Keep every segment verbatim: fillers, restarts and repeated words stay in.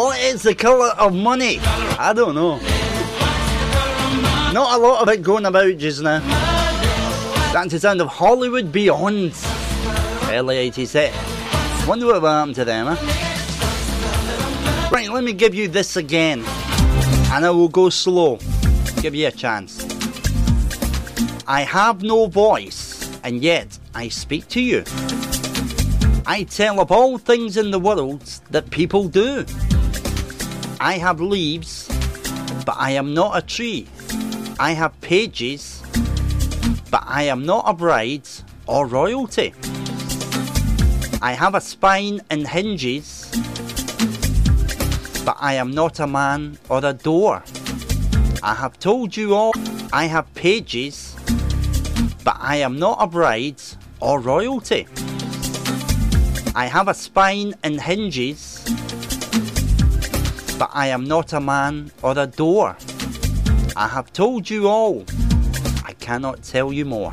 What is the colour of money? I don't know. Not a lot of it going about just now. That's the sound of Hollywood Beyond. Early eighties hit. Wonder what happened to them, huh? Right, let me give you this again. And I will go slow. Give you a chance. I have no voice, and yet I speak to you. I tell of all things in the world that people do. I have leaves, but I am not a tree. I have pages, but I am not a bride or royalty. I have a spine and hinges, but I am not a man or a door. I have told you all. I have pages, but I am not a bride or royalty. I have a spine and hinges, but I am not a man or a door. I have told you all. I cannot tell you more.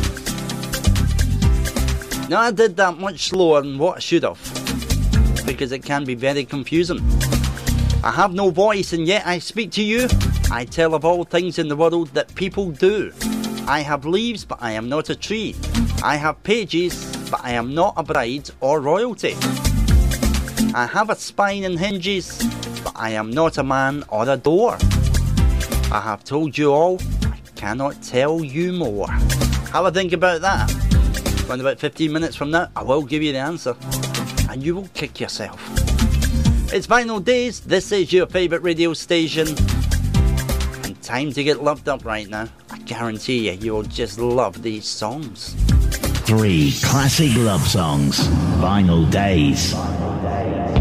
Now, I did that much slower than what I should have, because it can be very confusing. I have no voice and yet I speak to you. I tell of all things in the world that people do. I have leaves, but I am not a tree. I have pages, but I am not a bride or royalty. I have a spine and hinges, but I am not a man or a door. I have told you all, I cannot tell you more. Have a think about that. Around about fifteen minutes from now, I will give you the answer, and you will kick yourself. It's Vinyl Days. This is your favourite radio station, and time to get loved up right now. I guarantee you, you'll just love these songs. Three classic love songs. Vinyl Days.